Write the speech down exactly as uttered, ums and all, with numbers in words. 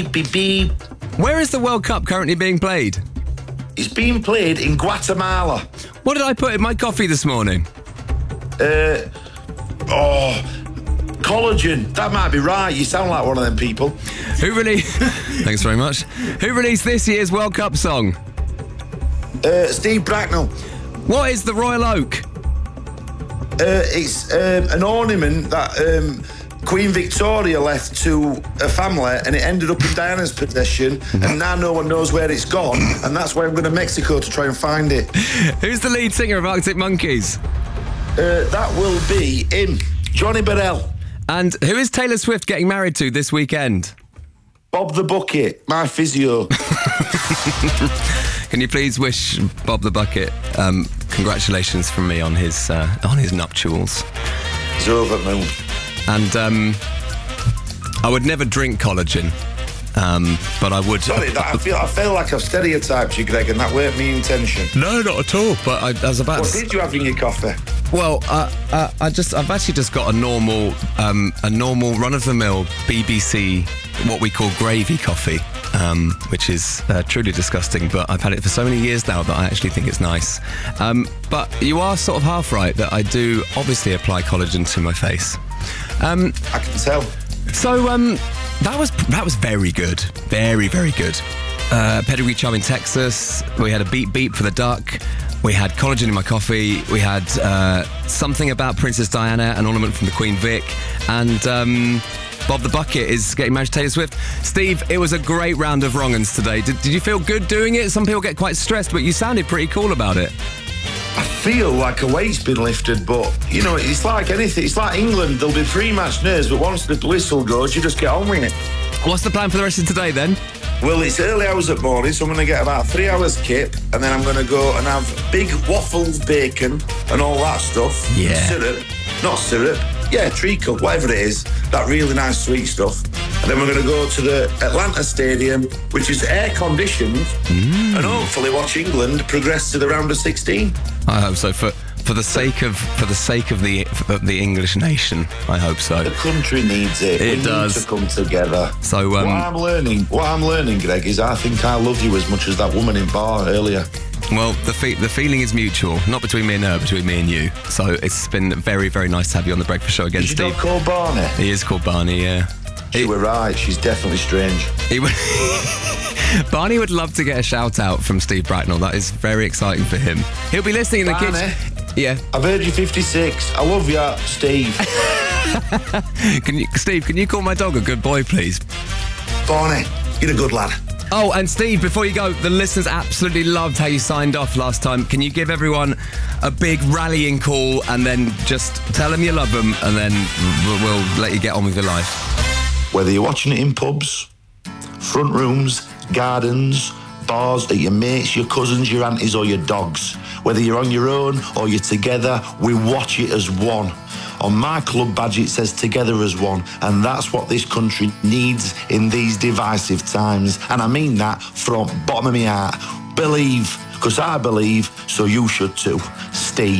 beep, beep, beep. Where is the World Cup currently being played? It's being played in Guatemala. What did I put in my coffee this morning? Uh, oh, collagen. That might be right. You sound like one of them people. Who released... Thanks very much. Who released this year's World Cup song? Uh, Steve Bracknell. What is the Royal Oak? Uh, it's um, an ornament that um, Queen Victoria left to a family, and it ended up in Diana's possession, and now no one knows where it's gone, and that's why I'm going to Mexico to try and find it. Who's the lead singer of Arctic Monkeys? Uh, that will be him, Johnny Burrell. And who is Taylor Swift getting married to this weekend? Bob the Bucket, my physio. Can you please wish Bob the Bucket um, congratulations from me on his uh, on his nuptials? He's over the moon. And um, I would never drink collagen, um, but I would. Sorry, that, I feel I feel like I've stereotyped you, Greg, and that weren't my intention. No, not at all. But I, I was about. What to... did you have in your coffee? Well, uh, uh, I just I've actually just got a normal um, a normal run of the mill B B C, what we call gravy coffee. Um, which is uh, truly disgusting, but I've had it for so many years now that I actually think it's nice. Um, but you are sort of half right that I do obviously apply collagen to my face. Um, I can tell. So um, that was that was very good, very very good. Uh, pedigree charm in Texas. We had a beep beep for the duck. We had collagen in my coffee. We had uh, something about Princess Diana, an ornament from the Queen Vic, and. Um, Bob the Bucket is getting married to Taylor Swift. Steve, it was a great round of wrong-uns today. Did, did you feel good doing it? Some people get quite stressed, but you sounded pretty cool about it. I feel like a weight's been lifted, but, you know, it's like anything. It's like England. There'll be three-match nerves, but once the whistle goes, you just get on with it. What's the plan for the rest of today, then? Well, it's early hours at morning, so I'm going to get about three hours kip, and then I'm going to go and have big waffles, bacon, and all that stuff. Yeah. Syrup. Not syrup. Yeah, treacle, whatever it is. That really nice sweet stuff. And then we're going to go to the Atlanta Stadium, which is air-conditioned, mm. and hopefully watch England progress to the round of sixteen. I hope so. For for the sake of for the sake of the of the English nation, I hope so. The country needs it. It we does. need to come together. So um, what I'm learning, what I'm learning, Greg, is I think I love you as much as that woman in bar earlier. Well, the fe- the feeling is mutual, not between me and her, between me and you. So it's been very, very nice to have you on the Breakfast Show again, is Steve. Is your dog called Barney? He is called Barney, yeah. She he, were right. She's definitely strange. He would Barney would love to get a shout out from Steve Bracknell. That is very exciting for him. He'll be listening in the Barney, kitchen. Yeah. I've heard you fifty-six. I love you, Steve. Can you, Steve? Can you call my dog a good boy, please? Barney, you're a good lad. Oh, and Steve, before you go, the listeners absolutely loved how you signed off last time. Can you give everyone a big rallying call and then just tell them you love them, and then we'll, we'll let you get on with your life? Whether you're watching it in pubs, front rooms, gardens, bars, at your mates, your cousins, your aunties or your dogs, whether you're on your own or you're together, we watch it as one. On my club badge it says together as one, and that's what this country needs in these divisive times, and I mean that from bottom of my heart. Believe, because I believe, so you should too.